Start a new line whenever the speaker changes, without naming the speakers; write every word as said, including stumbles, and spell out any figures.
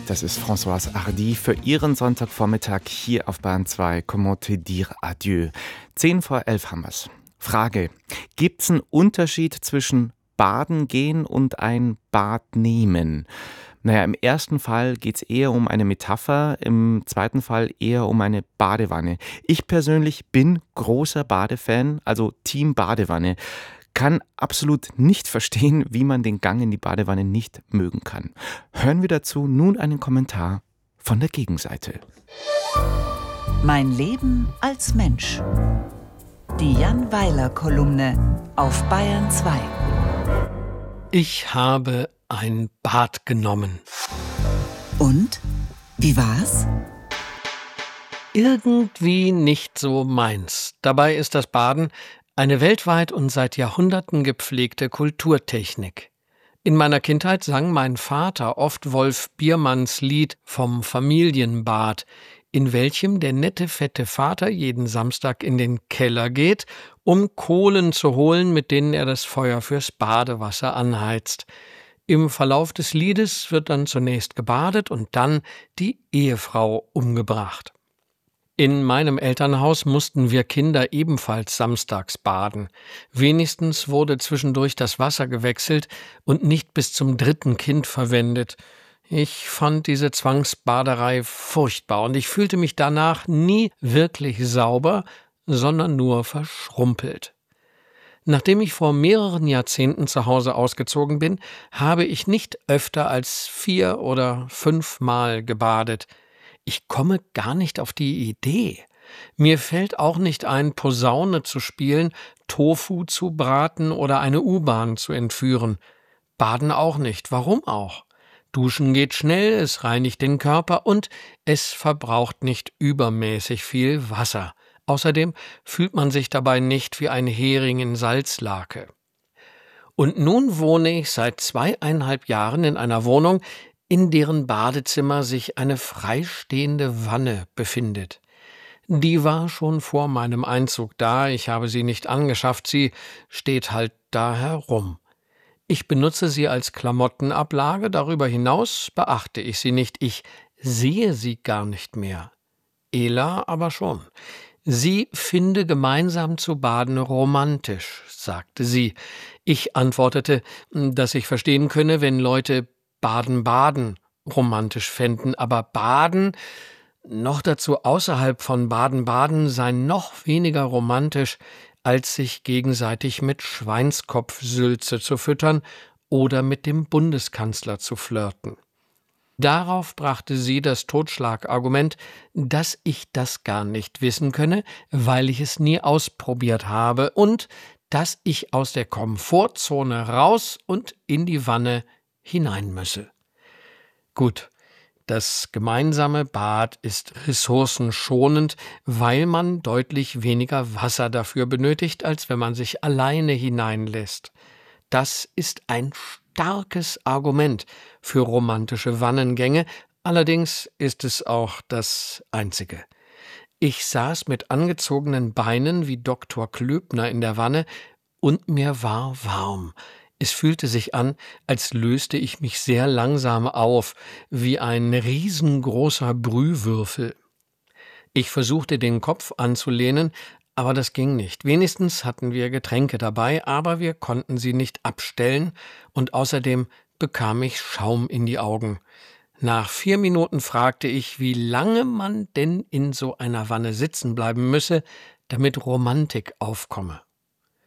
Das ist Françoise Hardy für Ihren Sonntagvormittag hier auf Bayern zwei. Comment te dire adieu? Zehn vor elf haben wir's. Frage: Gibt's einen Unterschied zwischen Baden gehen und ein Bad nehmen? Naja, im ersten Fall geht's eher um eine Metapher, im zweiten Fall eher um eine Badewanne. Ich persönlich bin großer Badefan, also Team Badewanne. Kann absolut nicht verstehen, wie man den Gang in die Badewanne nicht mögen kann. Hören wir dazu nun einen Kommentar von der Gegenseite.
Mein Leben als Mensch. Die Jan Weiler-Kolumne auf Bayern zwei.
Ich habe ein Bad genommen.
Und? Wie war's?
Irgendwie nicht so meins. Dabei ist das Baden eine weltweit und seit Jahrhunderten gepflegte Kulturtechnik. In meiner Kindheit sang mein Vater oft Wolf Biermanns Lied vom Familienbad, in welchem der nette, fette Vater jeden Samstag in den Keller geht, um Kohlen zu holen, mit denen er das Feuer fürs Badewasser anheizt. Im Verlauf des Liedes wird dann zunächst gebadet und dann die Ehefrau umgebracht. In meinem Elternhaus mussten wir Kinder ebenfalls samstags baden. Wenigstens wurde zwischendurch das Wasser gewechselt und nicht bis zum dritten Kind verwendet. Ich fand diese Zwangsbaderei furchtbar und ich fühlte mich danach nie wirklich sauber, sondern nur verschrumpelt. Nachdem ich vor mehreren Jahrzehnten zu Hause ausgezogen bin, habe ich nicht öfter als vier oder fünfmal gebadet. Ich komme gar nicht auf die Idee. Mir fällt auch nicht ein, Posaune zu spielen, Tofu zu braten oder eine U-Bahn zu entführen. Baden auch nicht. Warum auch? Duschen geht schnell, es reinigt den Körper und es verbraucht nicht übermäßig viel Wasser. Außerdem fühlt man sich dabei nicht wie ein Hering in Salzlake. Und nun wohne ich seit zweieinhalb Jahren in einer Wohnung, in deren Badezimmer sich eine freistehende Wanne befindet. Die war schon vor meinem Einzug da, ich habe sie nicht angeschafft, sie steht halt da herum. Ich benutze sie als Klamottenablage, darüber hinaus beachte ich sie nicht, ich sehe sie gar nicht mehr. Ela aber schon. Sie finde gemeinsam zu baden romantisch, sagte sie. Ich antwortete, dass ich verstehen könne, wenn Leute Baden, Baden romantisch fänden, aber Baden, noch dazu außerhalb von Baden, Baden, sei noch weniger romantisch, als sich gegenseitig mit Schweinskopfsülze zu füttern oder mit dem Bundeskanzler zu flirten. Darauf brachte sie das Totschlagargument, dass ich das gar nicht wissen könne, weil ich es nie ausprobiert habe und dass ich aus der Komfortzone raus und in die Wanne hinein müsse. Gut, das gemeinsame Bad ist ressourcenschonend, weil man deutlich weniger Wasser dafür benötigt, als wenn man sich alleine hineinlässt. Das ist ein starkes Argument für romantische Wannengänge, allerdings ist es auch das einzige. Ich saß mit angezogenen Beinen wie Doktor Klöbner in der Wanne und mir war warm. Es fühlte sich an, als löste ich mich sehr langsam auf, wie ein riesengroßer Brühwürfel. Ich versuchte, den Kopf anzulehnen, aber das ging nicht. Wenigstens hatten wir Getränke dabei, aber wir konnten sie nicht abstellen und außerdem bekam ich Schaum in die Augen. Nach vier Minuten fragte ich, wie lange man denn in so einer Wanne sitzen bleiben müsse, damit Romantik aufkomme.